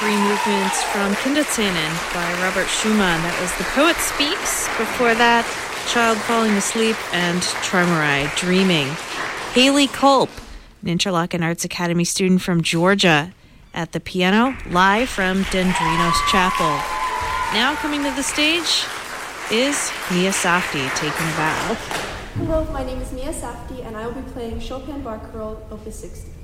three movements from Kinderszenen by Robert Schumann. That was The Poet Speaks. Before that, Child Falling Asleep and Traumerei, Dreaming. Haley Culp, an Interlochen Arts Academy student from Georgia, at the piano, live from Dendrinos Chapel. Now coming to the stage is Mia Safdie taking a bow. Hello, my name is Mia Safdie, and I will be playing Chopin Barcarolle, Opus 60.